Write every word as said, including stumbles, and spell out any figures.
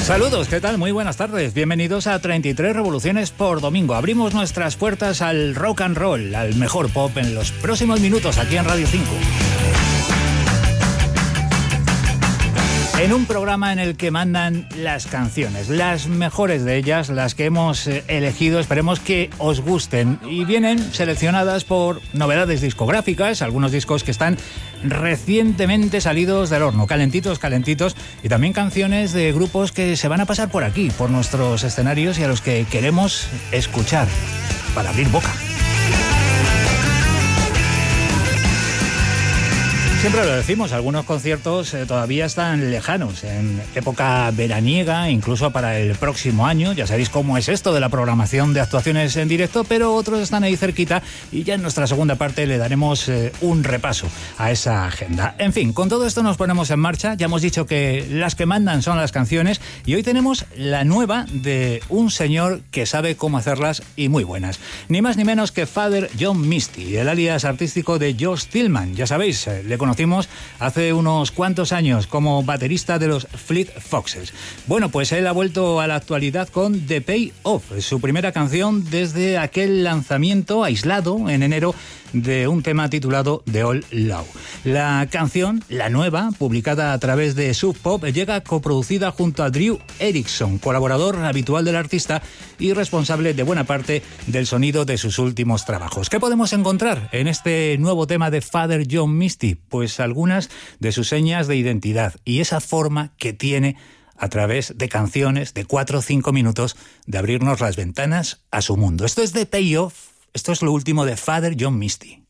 Saludos, ¿qué tal? Muy buenas tardes. Bienvenidos a treinta y tres Revoluciones por Domingo. Abrimos nuestras puertas al rock and roll, al mejor pop en los próximos minutos aquí en Radio cinco. En un programa en el que mandan las canciones, las mejores de ellas, las que hemos elegido, esperemos que os gusten. Y vienen seleccionadas por novedades discográficas, algunos discos que están recientemente salidos del horno, calentitos, calentitos, y también canciones de grupos que se van a pasar por aquí, por nuestros escenarios y a los que queremos escuchar para abrir boca. Siempre lo decimos, algunos conciertos eh, todavía están lejanos, en época veraniega, incluso para el próximo año. Ya sabéis cómo es esto de la programación de actuaciones en directo, pero otros están ahí cerquita y ya en nuestra segunda parte le daremos eh, un repaso a esa agenda. En fin, con todo esto nos ponemos en marcha. Ya hemos dicho que las que mandan son las canciones y hoy tenemos la nueva de un señor que sabe cómo hacerlas y muy buenas. Ni más ni menos que Father John Misty, el alias artístico de Josh Tillman. Ya sabéis, eh, le conocimos hace unos cuantos años como baterista de los Fleet Foxes. Bueno, pues él ha vuelto a la actualidad con The Payoff, su primera canción desde aquel lanzamiento aislado en enero de un tema titulado The Old Law. La canción, la nueva, publicada a través de Sub Pop, llega coproducida junto a Drew Erickson, colaborador habitual del artista y responsable de buena parte del sonido de sus últimos trabajos. ¿Qué podemos encontrar en este nuevo tema de Father John Misty? Pues algunas de sus señas de identidad y esa forma que tiene a través de canciones de cuatro o cinco minutos de abrirnos las ventanas a su mundo. Esto es The Payoff. Esto es lo último de Father John Misty.